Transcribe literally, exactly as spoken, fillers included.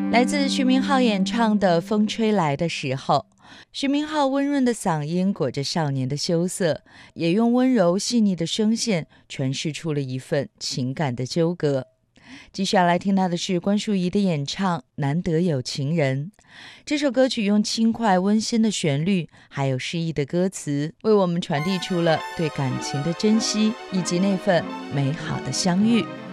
来自徐明浩演唱的《风吹来的时候》，徐明浩温润的嗓音裹着少年的羞涩，也用温柔细腻的声线诠释出了一份情感的纠葛。继续要来听到的是关淑怡的演唱《难得有情人》。这首歌曲用轻快温馨的旋律还有诗意的歌词，为我们传递出了对感情的珍惜以及那份美好的相遇。